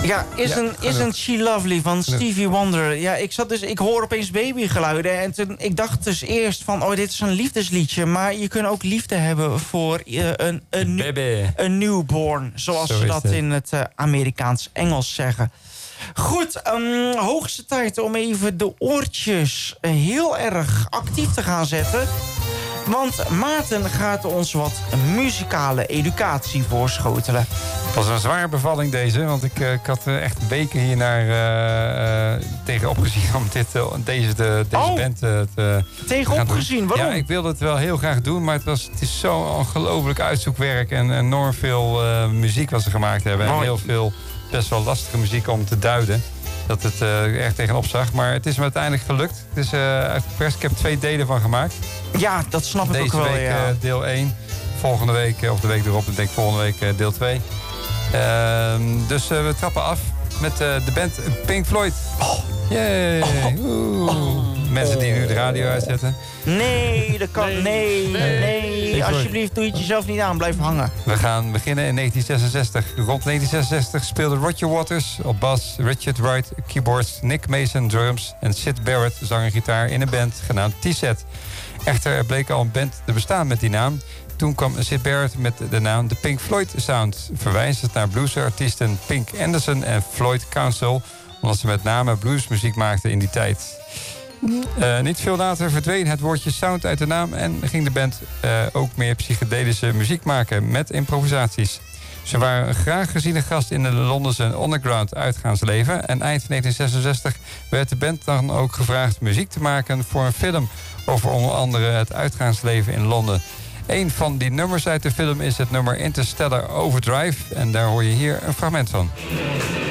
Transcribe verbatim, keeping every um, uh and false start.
Ja, Isn't, ja, Isn't She Lovely van Stevie Wonder. Ja, ik zat dus, ik hoor opeens babygeluiden. En toen, ik dacht dus eerst van, oh, dit is een liefdesliedje. Maar je kunt ook liefde hebben voor uh, een, een, Baby. een newborn. Zoals Zo ze dat het. in het uh, Amerikaans-Engels zeggen. Goed, um, hoogste tijd om even de oortjes heel erg actief te gaan zetten. Want Maarten gaat ons wat muzikale educatie voorschotelen. Het was een zware bevalling deze, want ik, uh, ik had uh, echt weken hiernaar uh, uh, tegenop gezien om dit, uh, deze, de, deze oh, band uh, te tegenop gezien, waarom? Ja, ik wilde het wel heel graag doen, maar het, was, het is zo ongelooflijk uitzoekwerk en enorm veel uh, muziek wat ze gemaakt hebben. En heel veel best wel lastige muziek om te duiden. Dat het uh, echt tegenop zag. Maar het is me uiteindelijk gelukt. Het is uh, uitgeperst. Ik heb twee delen van gemaakt. Ja, dat snap ik Deze ook wel, week ja. uh, deel één. Volgende week, uh, of de week erop, ik denk volgende week uh, deel twee. Uh, dus uh, we trappen af met uh, de band Pink Floyd. Oh. Yay. Oh. Oh. Mensen die nu de radio uitzetten. Nee, dat kan. Nee, nee. nee. nee. Alsjeblieft, doe je het jezelf niet aan. Blijf hangen. We gaan beginnen in negentien zesenzestig. Rond negentien zesenzestig speelde Roger Waters op bas, Richard Wright keyboards, Nick Mason drums en Syd Barrett zang en gitaar in een band genaamd T-Set. Echter, er bleek al een band te bestaan met die naam. Toen kwam Syd Barrett met de naam de Pink Floyd Sound, verwijzend naar bluesartiesten Pink Anderson en Floyd Council, omdat ze met name bluesmuziek maakten in die tijd. Uh, niet veel later verdween het woordje sound uit de naam en ging de band uh, ook meer psychedelische muziek maken met improvisaties. Ze waren een graag geziene gast in de Londense underground uitgaansleven en eind negentien zesenzestig werd de band dan ook gevraagd muziek te maken voor een film over onder andere het uitgaansleven in Londen. Een van die nummers uit de film is het nummer Interstellar Overdrive en daar hoor je hier een fragment van.